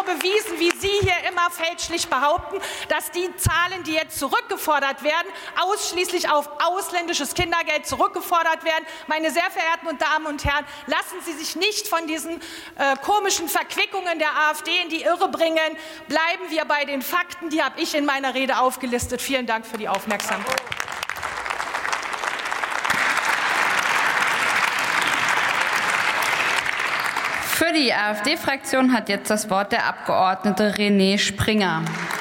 bewiesen, wie Sie hier immer fälschlich behaupten, dass die Zahlen, die jetzt zurückgefordert werden, ausschließlich auf ausländisches Kindergeld zurückgefordert werden. Meine sehr verehrten Damen und Herren, lassen Sie sich nicht von diesen komischen Verquickungen der AfD in die Irre bringen. Bleiben wir bei den Fakten, die habe ich in meiner Rede aufgelistet. Vielen Dank für die Aufmerksamkeit. Für die AfD-Fraktion hat jetzt das Wort der Abgeordnete René Springer.